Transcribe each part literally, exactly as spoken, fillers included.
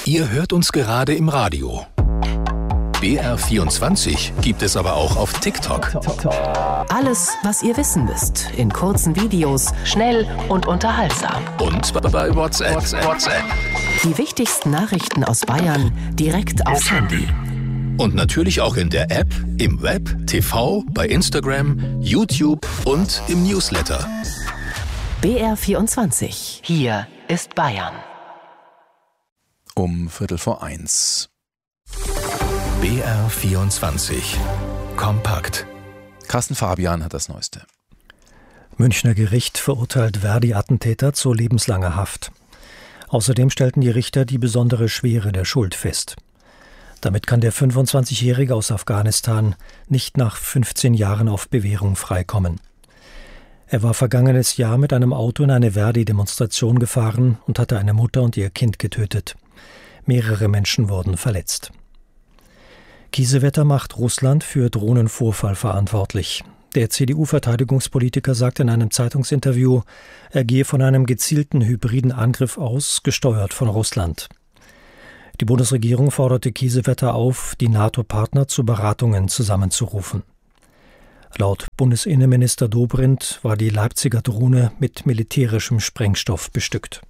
Ihr hört uns gerade im Radio. B R vierundzwanzig gibt es aber auch auf TikTok. Alles, was ihr wissen müsst, in kurzen Videos, schnell und unterhaltsam. Und bei WhatsApp. WhatsApp. Die wichtigsten Nachrichten aus Bayern direkt aufs Handy. Und natürlich auch in der App, im Web, T V, bei Instagram, YouTube und im Newsletter. B R vierundzwanzig. Hier ist Bayern. Um Viertel vor eins. B R vierundzwanzig. Kompakt. Carsten Fabian hat das Neueste. Münchner Gericht verurteilt Verdi-Attentäter zu lebenslanger Haft. Außerdem stellten die Richter die besondere Schwere der Schuld fest. Damit kann der fünfundzwanzigjährige aus Afghanistan nicht nach fünfzehn Jahren auf Bewährung freikommen. Er war vergangenes Jahr mit einem Auto in eine Verdi-Demonstration gefahren und hatte eine Mutter und ihr Kind getötet. Mehrere Menschen wurden verletzt. Kiesewetter macht Russland für Drohnenvorfall verantwortlich. Der C D U-Verteidigungspolitiker sagt in einem Zeitungsinterview, er gehe von einem gezielten hybriden Angriff aus, gesteuert von Russland. Die Bundesregierung forderte Kiesewetter auf, die NATO-Partner zu Beratungen zusammenzurufen. Laut Bundesinnenminister Dobrindt war die Leipziger Drohne mit militärischem Sprengstoff bestückt.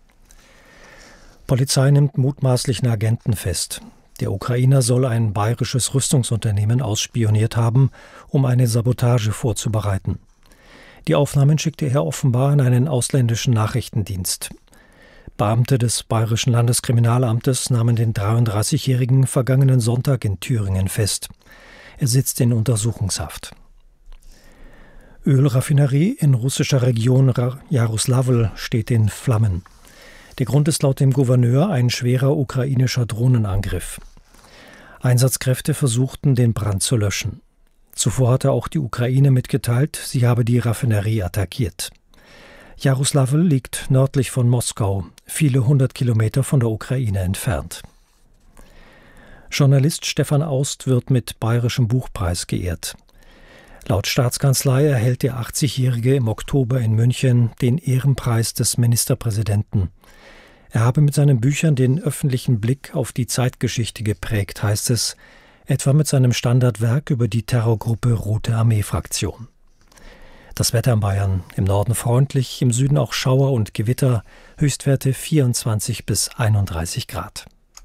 Polizei nimmt mutmaßlichen Agenten fest. Der Ukrainer soll ein bayerisches Rüstungsunternehmen ausspioniert haben, um eine Sabotage vorzubereiten. Die Aufnahmen schickte er offenbar an einen ausländischen Nachrichtendienst. Beamte des Bayerischen Landeskriminalamtes nahmen den dreiunddreißigjährigen vergangenen Sonntag in Thüringen fest. Er sitzt in Untersuchungshaft. Ölraffinerie in russischer Region Jaroslavl steht in Flammen. Der Grund ist laut dem Gouverneur ein schwerer ukrainischer Drohnenangriff. Einsatzkräfte versuchten, den Brand zu löschen. Zuvor hatte auch die Ukraine mitgeteilt, sie habe die Raffinerie attackiert. Jaroslavl liegt nördlich von Moskau, viele hundert Kilometer von der Ukraine entfernt. Journalist Stefan Aust wird mit Bayerischem Buchpreis geehrt. Laut Staatskanzlei erhält der achtzigjährige im Oktober in München den Ehrenpreis des Ministerpräsidenten. Er habe mit seinen Büchern den öffentlichen Blick auf die Zeitgeschichte geprägt, heißt es, etwa mit seinem Standardwerk über die Terrorgruppe Rote Armee-Fraktion. Das Wetter in Bayern: im Norden freundlich, im Süden auch Schauer und Gewitter, Höchstwerte vierundzwanzig bis einunddreißig Grad.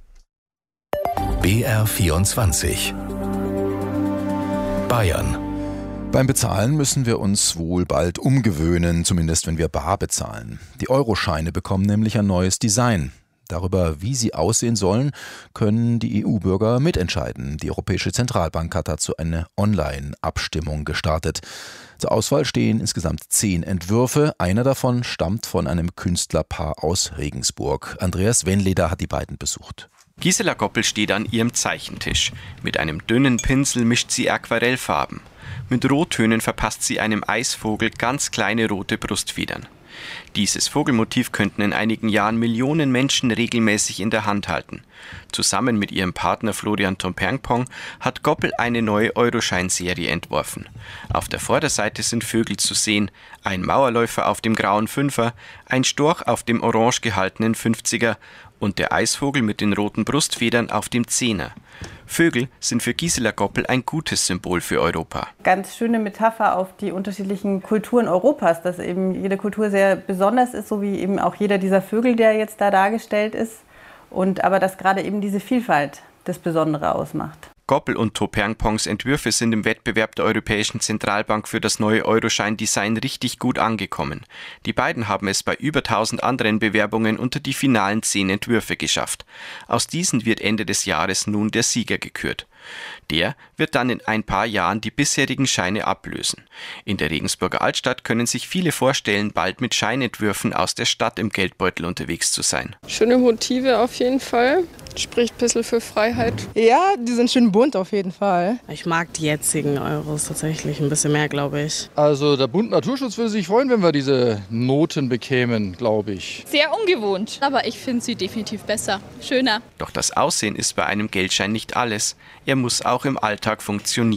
B R vierundzwanzig. Bayern. Beim Bezahlen müssen wir uns wohl bald umgewöhnen, zumindest wenn wir bar bezahlen. Die Euroscheine bekommen nämlich ein neues Design. Darüber, wie sie aussehen sollen, können die E U-Bürger mitentscheiden. Die Europäische Zentralbank hat dazu eine Online-Abstimmung gestartet. Zur Auswahl stehen insgesamt zehn Entwürfe. Einer davon stammt von einem Künstlerpaar aus Regensburg. Andreas Wenleder hat die beiden besucht. Gisela Goppel steht an ihrem Zeichentisch. Mit einem dünnen Pinsel mischt sie Aquarellfarben. Mit Rottönen verpasst sie einem Eisvogel ganz kleine rote Brustfedern. Dieses Vogelmotiv könnten in einigen Jahren Millionen Menschen regelmäßig in der Hand halten. Zusammen mit ihrem Partner Florian Tomperngpong hat Goppel eine neue Euroschein-Serie entworfen. Auf der Vorderseite sind Vögel zu sehen, ein Mauerläufer auf dem grauen Fünfer, ein Storch auf dem orange gehaltenen Fünfziger und der Eisvogel mit den roten Brustfedern auf dem Zehner. Vögel sind für Gisela Goppel ein gutes Symbol für Europa. Ganz schöne Metapher auf die unterschiedlichen Kulturen Europas, dass eben jede Kultur sehr besonders ist, so wie eben auch jeder dieser Vögel, der jetzt da dargestellt ist. Und aber dass gerade eben diese Vielfalt das Besondere ausmacht. Goppel und Tomperngpongs Entwürfe sind im Wettbewerb der Europäischen Zentralbank für das neue Euroschein-Design richtig gut angekommen. Die beiden haben es bei über tausend anderen Bewerbungen unter die finalen zehn Entwürfe geschafft. Aus diesen wird Ende des Jahres nun der Sieger gekürt. Der wird dann in ein paar Jahren die bisherigen Scheine ablösen. In der Regensburger Altstadt können sich viele vorstellen, bald mit Scheinentwürfen aus der Stadt im Geldbeutel unterwegs zu sein. Schöne Motive auf jeden Fall. Spricht ein bisschen für Freiheit. Ja, die sind schön bunt auf jeden Fall. Ich mag die jetzigen Euros tatsächlich ein bisschen mehr, glaube ich. Also der Bund Naturschutz würde sich freuen, wenn wir diese Noten bekämen, glaube ich. Sehr ungewohnt, aber ich finde sie definitiv besser, schöner. Doch das Aussehen ist bei einem Geldschein nicht alles. Er muss auch im Alltag funktionieren.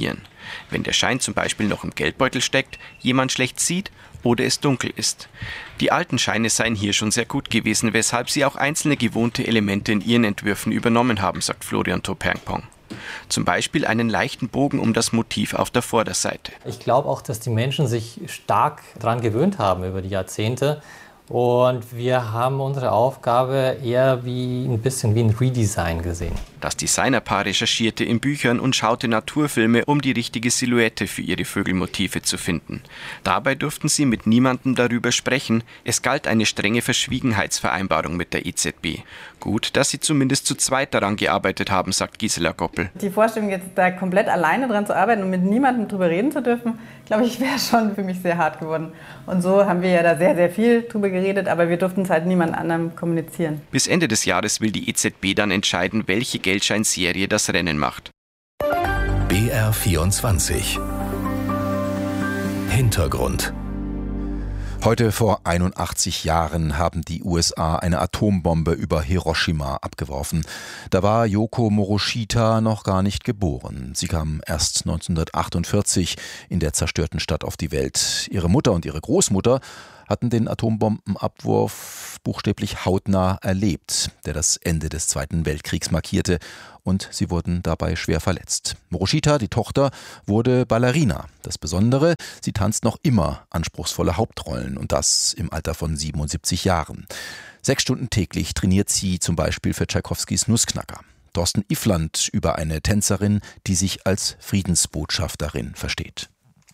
wenn der Schein zum Beispiel noch im Geldbeutel steckt, jemand schlecht sieht oder es dunkel ist. Die alten Scheine seien hier schon sehr gut gewesen, weshalb sie auch einzelne gewohnte Elemente in ihren Entwürfen übernommen haben, sagt Florian Topengpong. Zum Beispiel einen leichten Bogen um das Motiv auf der Vorderseite. Ich glaube auch, dass die Menschen sich stark daran gewöhnt haben über die Jahrzehnte. Und wir haben unsere Aufgabe eher wie ein bisschen wie ein Redesign gesehen. Das Designerpaar recherchierte in Büchern und schaute Naturfilme, um die richtige Silhouette für ihre Vögelmotive zu finden. Dabei durften sie mit niemandem darüber sprechen. Es galt eine strenge Verschwiegenheitsvereinbarung mit der E Z B. Gut, dass sie zumindest zu zweit daran gearbeitet haben, sagt Gisela Goppel. Die Vorstellung, jetzt da komplett alleine dran zu arbeiten und mit niemandem drüber reden zu dürfen, glaube ich, wäre schon für mich sehr hart geworden. Und so haben wir ja da sehr, sehr viel drüber geredet, aber wir durften es halt niemand anderem kommunizieren. Bis Ende des Jahres will die E Z B dann entscheiden, welche Geldscheinserie das Rennen macht. B R vierundzwanzig Hintergrund. Heute vor einundachtzig Jahren haben die U S A eine Atombombe über Hiroshima abgeworfen. Da war Yoko Moroshita noch gar nicht geboren. Sie kam erst neunzehnhundertachtundvierzig in der zerstörten Stadt auf die Welt. Ihre Mutter und ihre Großmutter hatten den Atombombenabwurf buchstäblich hautnah erlebt, der das Ende des Zweiten Weltkriegs markierte, und sie wurden dabei schwer verletzt. Moroshita, die Tochter, wurde Ballerina. Das Besondere, sie tanzt noch immer anspruchsvolle Hauptrollen, und das im Alter von siebenundsiebzig Jahren. Sechs Stunden täglich trainiert sie zum Beispiel für Tschaikowskis Nussknacker. Thorsten Iffland über eine Tänzerin, die sich als Friedensbotschafterin versteht.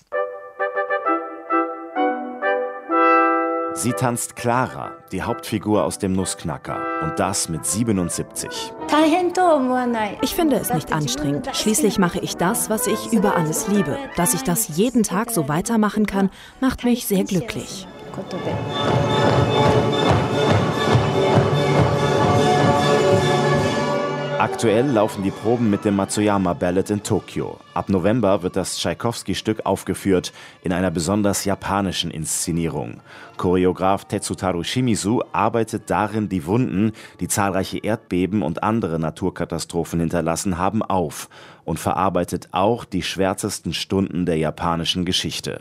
Sie tanzt Clara, die Hauptfigur aus dem Nussknacker, und das mit siebenundsiebzig. Ich finde es nicht anstrengend. Schließlich mache ich das, was ich über alles liebe. Dass ich das jeden Tag so weitermachen kann, macht mich sehr glücklich. Aktuell laufen die Proben mit dem Matsuyama Ballet in Tokio. Ab November wird das Tschaikowski-Stück aufgeführt in einer besonders japanischen Inszenierung. Choreograf Tetsutaru Shimizu arbeitet darin die Wunden, die zahlreiche Erdbeben und andere Naturkatastrophen hinterlassen haben, auf und verarbeitet auch die schwärzesten Stunden der japanischen Geschichte.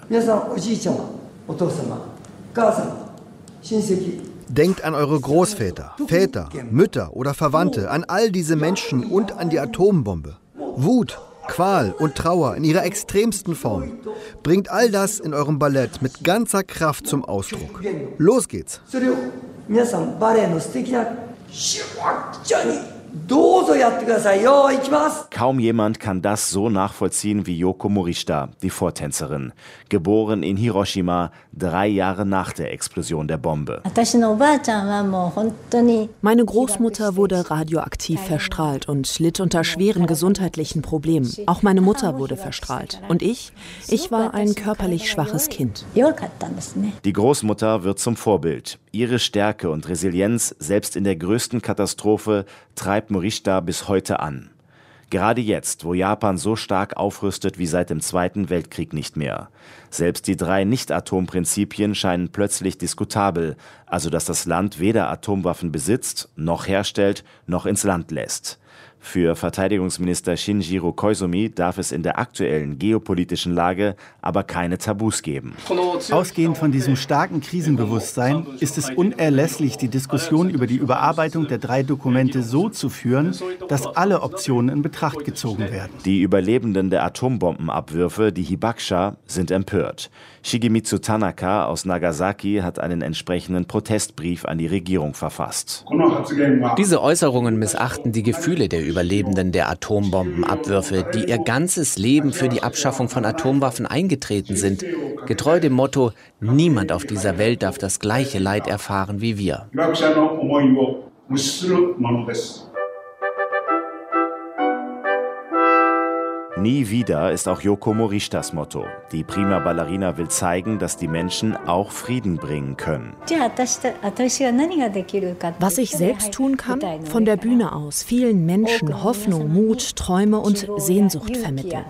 Denkt an eure Großväter, Väter, Mütter oder Verwandte, an all diese Menschen und an die Atombombe. Wut, Qual und Trauer in ihrer extremsten Form. Bringt all das in eurem Ballett mit ganzer Kraft zum Ausdruck. Los geht's! Kaum jemand kann das so nachvollziehen wie Yoko Morishita, die Vortänzerin. Geboren in Hiroshima, drei Jahre nach der Explosion der Bombe. Meine Großmutter wurde radioaktiv verstrahlt und litt unter schweren gesundheitlichen Problemen. Auch meine Mutter wurde verstrahlt. Und ich? Ich war ein körperlich schwaches Kind. Die Großmutter wird zum Vorbild. Ihre Stärke und Resilienz, selbst in der größten Katastrophe, treibt Morishita bis heute an. Gerade jetzt, wo Japan so stark aufrüstet wie seit dem Zweiten Weltkrieg nicht mehr. Selbst die drei Nicht-Atom-Prinzipien scheinen plötzlich diskutabel, also dass das Land weder Atomwaffen besitzt, noch herstellt, noch ins Land lässt. Für Verteidigungsminister Shinjiro Koizumi darf es in der aktuellen geopolitischen Lage aber keine Tabus geben. Ausgehend von diesem starken Krisenbewusstsein ist es unerlässlich, die Diskussion über die Überarbeitung der drei Dokumente so zu führen, dass alle Optionen in Betracht gezogen werden. Die Überlebenden der Atombombenabwürfe, die Hibakusha, sind empört. Shigemitsu Tanaka aus Nagasaki hat einen entsprechenden Protestbrief an die Regierung verfasst. Diese Äußerungen missachten die Gefühle der Überlebenden der Atombombenabwürfe, die ihr ganzes Leben für die Abschaffung von Atomwaffen eingetreten sind. Getreu dem Motto, niemand auf dieser Welt darf das gleiche Leid erfahren wie wir. Nie wieder ist auch Yoko Morishitas Motto. Die Prima Ballerina will zeigen, dass die Menschen auch Frieden bringen können. Was ich selbst tun kann, von der Bühne aus vielen Menschen Hoffnung, Mut, Träume und Sehnsucht vermitteln.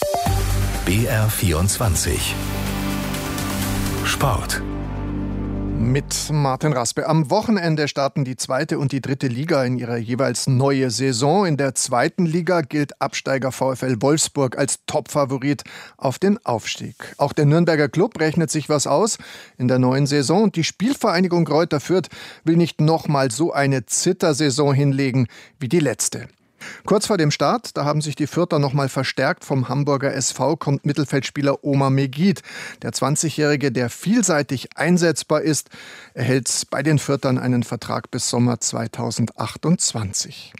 B R vierundzwanzig Sport. Mit Martin Raspe. Am Wochenende starten die zweite und die dritte Liga in ihre jeweils neue Saison. In der zweiten Liga gilt Absteiger VfL Wolfsburg als Topfavorit auf den Aufstieg. Auch der Nürnberger Club rechnet sich was aus in der neuen Saison. Und die Spielvereinigung Greuther Fürth will nicht nochmal so eine Zittersaison hinlegen wie die letzte. Kurz vor dem Start, da haben sich die Fürther nochmal verstärkt. Vom Hamburger S V kommt Mittelfeldspieler Omar Megid. Der zwanzigjährige, der vielseitig einsetzbar ist, erhält bei den Fürthern einen Vertrag bis Sommer zweitausendachtundzwanzig.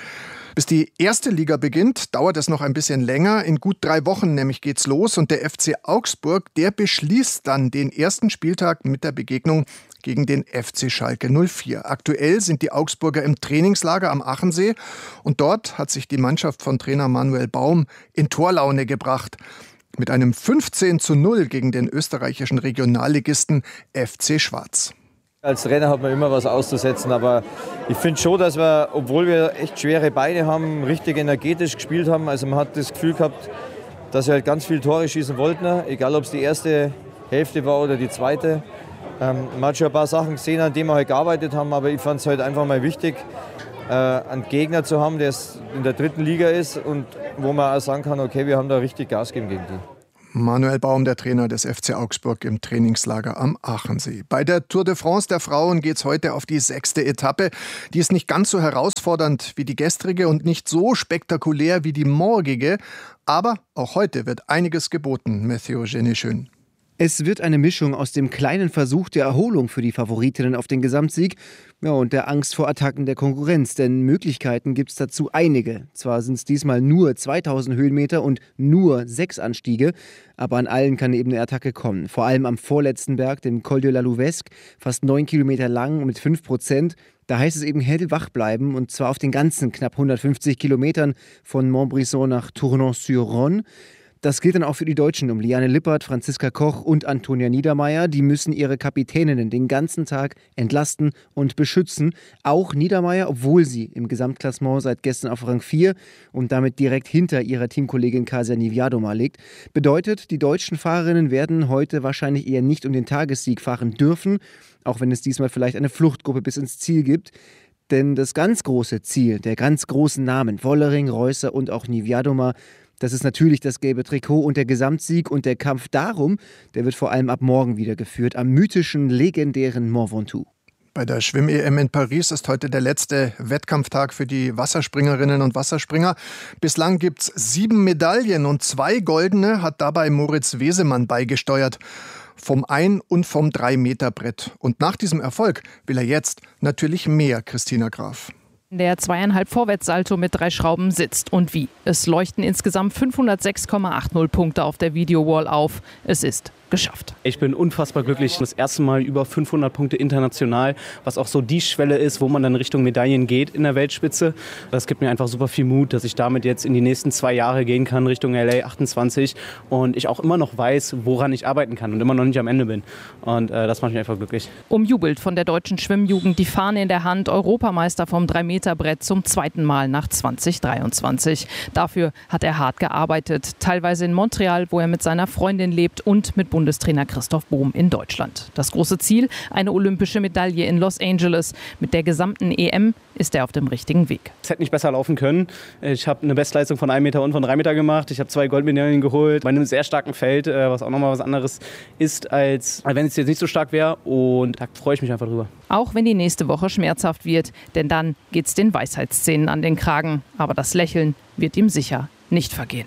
Bis die erste Liga beginnt, dauert es noch ein bisschen länger. In gut drei Wochen nämlich geht's los und der F C Augsburg, der beschließt dann den ersten Spieltag mit der Begegnung gegen den F C Schalke null vier. Aktuell sind die Augsburger im Trainingslager am Achensee und dort hat sich die Mannschaft von Trainer Manuel Baum in Torlaune gebracht. Mit einem fünfzehn zu null gegen den österreichischen Regionalligisten F C Schwarz. Als Trainer hat man immer was auszusetzen, aber ich finde schon, dass wir, obwohl wir echt schwere Beine haben, richtig energetisch gespielt haben. Also man hat das Gefühl gehabt, dass wir halt ganz viele Tore schießen wollten, egal ob es die erste Hälfte war oder die zweite. Ähm, man hat schon ein paar Sachen gesehen, an denen wir halt gearbeitet haben, aber ich fand es halt einfach mal wichtig, äh, einen Gegner zu haben, der in der dritten Liga ist und wo man auch sagen kann, okay, wir haben da richtig Gas gegeben gegen die. Manuel Baum, der Trainer des F C Augsburg im Trainingslager am Achensee. Bei der Tour de France der Frauen geht es heute auf die sechste Etappe. Die ist nicht ganz so herausfordernd wie die gestrige und nicht so spektakulär wie die morgige. Aber auch heute wird einiges geboten, Mathieu Geneschön. Es wird eine Mischung aus dem kleinen Versuch der Erholung für die Favoritinnen auf den Gesamtsieg, ja, und der Angst vor Attacken der Konkurrenz. Denn Möglichkeiten gibt es dazu einige. Zwar sind es diesmal nur zweitausend Höhenmeter und nur sechs Anstiege, aber an allen kann eben eine Attacke kommen. Vor allem am vorletzten Berg, dem Col de la Louvesque, fast neun Kilometer lang und mit fünf Prozent. Da heißt es eben hellwach bleiben, und zwar auf den ganzen knapp hundertfünfzig Kilometern von Montbrison nach Tournon-sur-Rhône. Das gilt dann auch für die Deutschen um Liane Lippert, Franziska Koch und Antonia Niedermeier. Die müssen ihre Kapitäninnen den ganzen Tag entlasten und beschützen. Auch Niedermeier, obwohl sie im Gesamtklassement seit gestern auf Rang vier und damit direkt hinter ihrer Teamkollegin Kasia Niewiadoma liegt. Bedeutet, die deutschen Fahrerinnen werden heute wahrscheinlich eher nicht um den Tagessieg fahren dürfen, auch wenn es diesmal vielleicht eine Fluchtgruppe bis ins Ziel gibt. Denn das ganz große Ziel, der ganz großen Namen, Wollering, Reusser und auch Niewiadoma, das ist natürlich das gelbe Trikot und der Gesamtsieg, und der Kampf darum, der wird vor allem ab morgen wieder geführt, am mythischen, legendären Mont Ventoux. Bei der Schwimm-E M in Paris ist heute der letzte Wettkampftag für die Wasserspringerinnen und Wasserspringer. Bislang gibt es sieben Medaillen und zwei goldene hat dabei Moritz Wesemann beigesteuert. Vom Ein- und vom drei-Meter-Brett. Und nach diesem Erfolg will er jetzt natürlich mehr, Christina Graf. Der zweieinhalb Vorwärtssalto mit drei Schrauben sitzt. Und wie? Es leuchten insgesamt fünfhundertsechs Komma achtzig Punkte auf der Videowall auf. Es ist geschafft. Ich bin unfassbar glücklich. Das erste Mal über fünfhundert Punkte international, was auch so die Schwelle ist, wo man dann Richtung Medaillen geht in der Weltspitze. Das gibt mir einfach super viel Mut, dass ich damit jetzt in die nächsten zwei Jahre gehen kann, Richtung L A achtundzwanzig. Und ich auch immer noch weiß, woran ich arbeiten kann und immer noch nicht am Ende bin. Und äh, das macht mich einfach glücklich. Umjubelt von der deutschen Schwimmjugend, die Fahne in der Hand, Europameister vom drei-Meter-Brett zum zweiten Mal nach zwanzig dreiundzwanzig. Dafür hat er hart gearbeitet, teilweise in Montreal, wo er mit seiner Freundin lebt, und mit Bundestrainer Christoph Bohm in Deutschland. Das große Ziel, eine olympische Medaille in Los Angeles. Mit der gesamten E M ist er auf dem richtigen Weg. Es hätte nicht besser laufen können. Ich habe eine Bestleistung von einem Meter und von drei Meter gemacht. Ich habe zwei Goldmedaillen geholt bei einem sehr starken Feld, was auch nochmal was anderes ist, als wenn es jetzt nicht so stark wäre. Und da freue ich mich einfach drüber. Auch wenn die nächste Woche schmerzhaft wird, denn dann geht es den Weisheitszähnen an den Kragen. Aber das Lächeln wird ihm sicher nicht vergehen.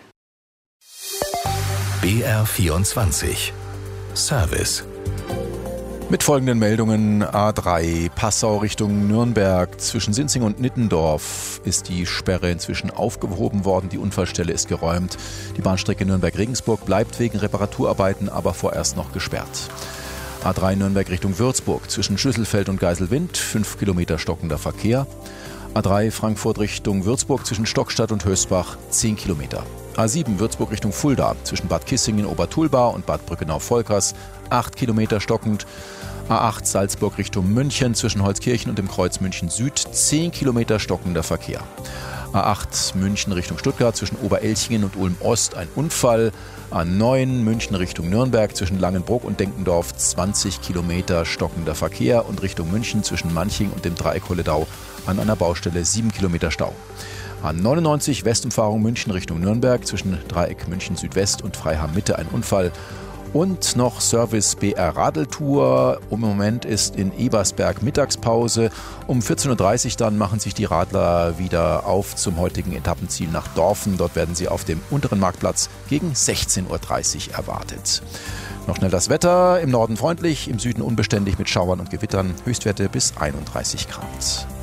B R vierundzwanzig Service. Mit folgenden Meldungen: A drei Passau Richtung Nürnberg. Zwischen Sinzing und Nittendorf ist die Sperre inzwischen aufgehoben worden. Die Unfallstelle ist geräumt. Die Bahnstrecke Nürnberg-Regensburg bleibt wegen Reparaturarbeiten aber vorerst noch gesperrt. A drei Nürnberg Richtung Würzburg. Zwischen Schüsselfeld und Geiselwind fünf Kilometer stockender Verkehr. A drei Frankfurt Richtung Würzburg zwischen Stockstadt und Hösbach zehn Kilometer. A sieben Würzburg Richtung Fulda zwischen Bad Kissingen Obertulba und Bad Brückenau-Volkers acht Kilometer stockend. A acht Salzburg Richtung München zwischen Holzkirchen und dem Kreuz München Süd zehn Kilometer stockender Verkehr. A acht München Richtung Stuttgart zwischen Oberelchingen und Ulm-Ost ein Unfall. A neun München Richtung Nürnberg zwischen Langenbruck und Denkendorf zwanzig Kilometer stockender Verkehr und Richtung München zwischen Manching und dem Dreieck Holledau an einer Baustelle sieben Kilometer Stau. A neunundneunzig Westumfahrung München Richtung Nürnberg zwischen Dreieck München Südwest und Freiham Mitte ein Unfall. Und noch Service B R Radeltour. Im Moment ist in Ebersberg Mittagspause. Um vierzehn Uhr dreißig dann machen sich die Radler wieder auf zum heutigen Etappenziel nach Dorfen. Dort werden sie auf dem unteren Marktplatz gegen sechzehn Uhr dreißig erwartet. Noch schnell das Wetter. Im Norden freundlich, im Süden unbeständig mit Schauern und Gewittern. Höchstwerte bis einunddreißig Grad.